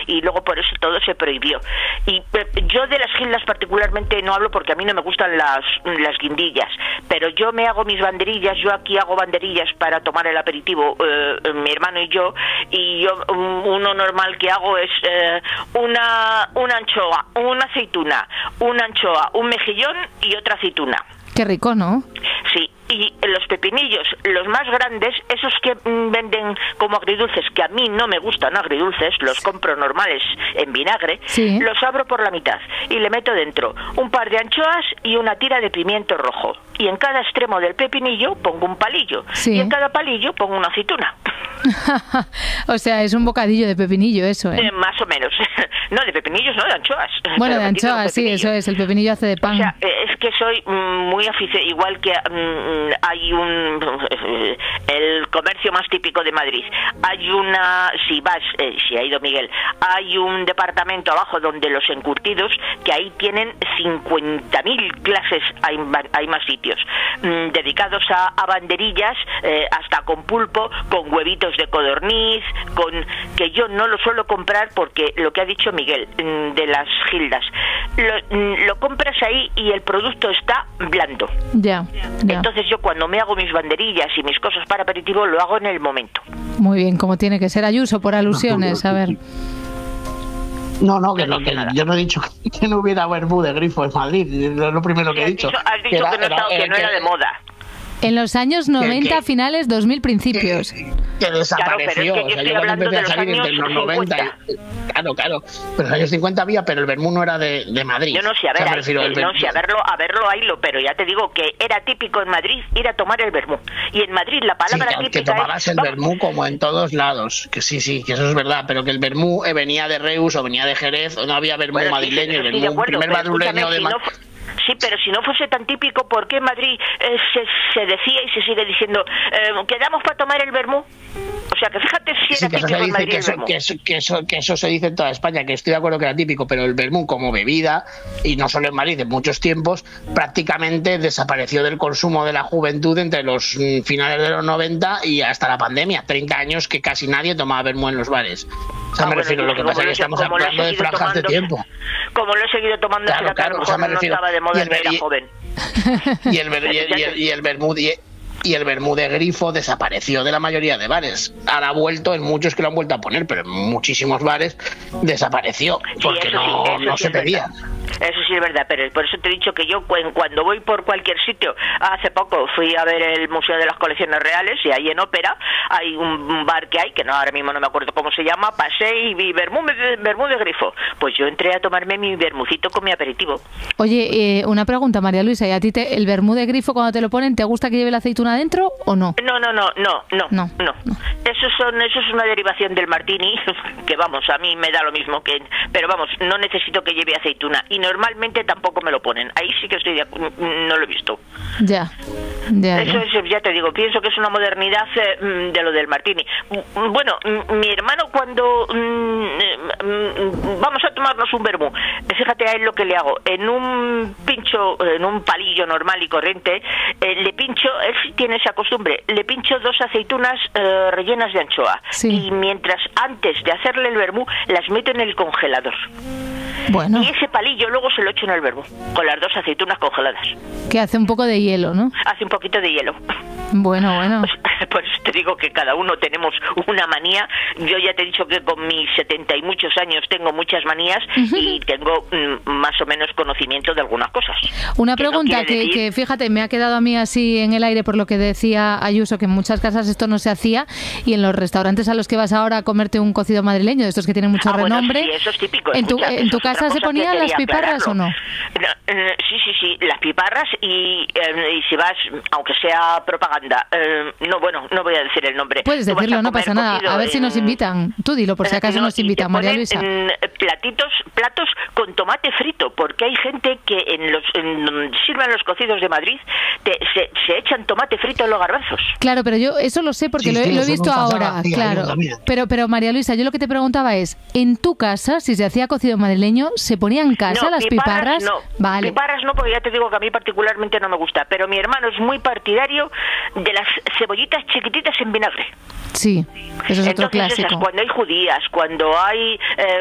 y luego por eso todo se prohibió. Y yo de las gildas particularmente no hablo porque a mí no me gustan las guindillas, pero yo me hago mis banderillas. Yo aquí hago banderillas para tomar el aperitivo, mi hermano y yo uno normal que hago es una anchoa, una aceituna, una anchoa, un mejillón y otra aceituna. Qué rico, ¿no? Sí, y los pepinillos, los más grandes, esos que venden como agridulces, que a mí no me gustan agridulces, los compro normales en vinagre, sí, los abro por la mitad y le meto dentro un par de anchoas y una tira de pimiento rojo. Y en cada extremo del pepinillo pongo un palillo, sí, y en cada palillo pongo una aceituna. O sea, es un bocadillo de pepinillo eso, ¿eh? Más o menos. No, de pepinillos, no, de anchoas. Bueno, de anchoas, sí, eso es, el pepinillo hace de pan. O sea, es que soy muy aficionado, igual que hay el comercio más típico de Madrid. Hay si ha ido Miguel, hay un departamento abajo donde los encurtidos, que ahí tienen 50.000 clases, hay más sitios, dedicados a banderillas, hasta con pulpo, con huevitos de codorniz, que yo no lo suelo comprar porque lo que ha dicho Miguel, de las gildas, lo compras ahí y el producto está blando. Ya. Entonces yo cuando me hago mis banderillas y mis cosas para aperitivo lo hago en el momento. Muy bien, como tiene que ser. Ayuso, por alusiones, a ver. No, que yo no he dicho que no hubiera vermú de grifo en Madrid, es lo primero que he dicho. Has dicho que no era de moda. En los años 90, finales, 2000, principios. Que desapareció. Claro, pero es que yo estoy hablando de los años 50. Claro. Pero en los años 50 había, pero el vermú no era de Madrid. Yo no sé, a verlo haylo, pero ya te digo que era típico en Madrid ir a tomar el vermú. Y en Madrid la palabra típica que tomabas el vermú como en todos lados. Que sí, que eso es verdad, pero que el vermú venía de Reus o venía de Jerez, o no había vermú madrileño, el vermú primer madrileño de Madrid. Sí, pero si no fuese tan típico, ¿por qué en Madrid se decía y se sigue diciendo quedamos para tomar el vermú? O sea, que fíjate si era típico en Madrid el vermú. Que eso se dice en toda España, que estoy de acuerdo que era típico, pero el vermú como bebida, y no solo en Madrid, en muchos tiempos, prácticamente desapareció del consumo de la juventud entre los finales de los 90 y hasta la pandemia. 30 años que casi nadie tomaba vermú en los bares. O sea, me refiero, lo que pasa es que estamos hablando de franjas de tiempo. Como lo he seguido tomando, claro, o sea, me refiero, no estaba de moda y era joven. Y el vermú de grifo desapareció de la mayoría de bares. Ahora ha vuelto, en muchos que lo han vuelto a poner, pero en muchísimos bares desapareció, porque no se pedía. Eso sí es verdad, pero por eso te he dicho que yo cuando voy por cualquier sitio, hace poco fui a ver el Museo de las Colecciones Reales y ahí en Ópera hay un bar que ahora mismo no me acuerdo cómo se llama, pasé y vi vermú de grifo. Pues yo entré a tomarme mi vermucito con mi aperitivo. Oye, una pregunta, María Luisa, ¿y a ti el vermú de grifo cuando te lo ponen, te gusta que lleve la aceituna adentro o no? No. Eso es una derivación del martini, que vamos, a mí me da lo mismo, pero vamos, no necesito que lleve aceituna. Y normalmente tampoco me lo ponen. Ahí sí que no lo he visto. Ya. Eso es, ya te digo, pienso que es una modernidad de lo del martini. Bueno, mi hermano cuando vamos a tomarnos un vermú, fíjate a él lo que le hago. En un palillo normal y corriente, le pincho, él sí tiene esa costumbre, le pincho 2 aceitunas rellenas de anchoa. Sí. Y mientras antes de hacerle el vermú, las meto en el congelador. Bueno. Y ese palillo luego se lo echo en el vermú, con las 2 aceitunas congeladas. Que hace un poco de hielo, ¿no? Hace un poquito de hielo. Bueno. Pues te digo que cada uno tenemos una manía. Yo ya te he dicho que con mis 70 y muchos años tengo muchas manías y tengo más o menos conocimiento de algunas cosas. Una pregunta que fíjate, me ha quedado a mí así en el aire por lo que decía Ayuso, que en muchas casas esto no se hacía y en los restaurantes a los que vas ahora a comerte un cocido madrileño, de estos que tienen mucho renombre. Bueno, sí, eso es típico. ¿En tu casa se ponían las piparras o no? Sí, las piparras y si vas, aunque sea propaganda, no voy a decir el nombre. Puedes decirlo, no pasa nada. A ver si nos invitan. Tú dilo, por si acaso nos invitan, María Luisa. Platos con tomate frito, porque hay gente que donde sirven los cocidos de Madrid se echan tomate frito en los garbanzos. Claro, pero yo eso lo sé porque lo he visto ahora, claro. Pero María Luisa, yo lo que te preguntaba es, ¿en tu casa, si se hacía cocido madrileño, se ponían en casa las piparras? No, vale. Piparras no, porque ya te digo que a mí particularmente no me gusta, pero mi hermano es muy partidario de las cebollitas chiquititas en vinagre. Sí, eso es otro clásico. Cuando hay judías, cuando hay